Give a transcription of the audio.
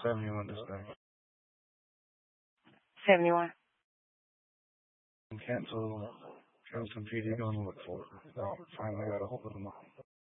71 this thing. 71. Cancel. Charleston PD going to look for it. So finally got a hold of them.